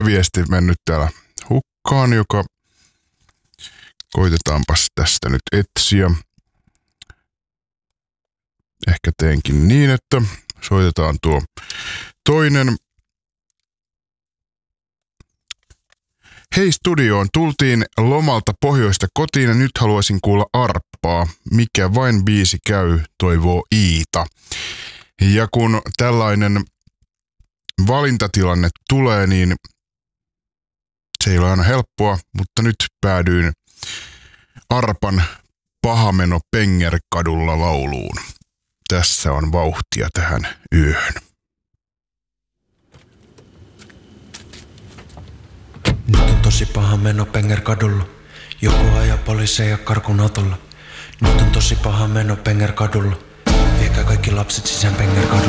viesti mennyt täällä hukkaan, joka koitetaanpas tästä nyt etsiä. Ehkä teenkin niin, että soitetaan tuo toinen. Hei studioon, tultiin lomalta pohjoista kotiin ja nyt haluaisin kuulla arppaa. Mikä vain biisi käy, toivoo Iita. Ja kun tällainen valintatilanne tulee, niin se ei ole aina helppoa, mutta nyt päädyin arpan Pahameno Pengerkadulla lauluun. Tässä on vauhtia tähän yöhön. Nyt on tosi paha meno Pengerkadulla. Joku ajaa poliiseja karkun autolla. Nyt on tosi paha meno Pengerkadulla. Viekää kaikki lapset sisään Pengerkadulla.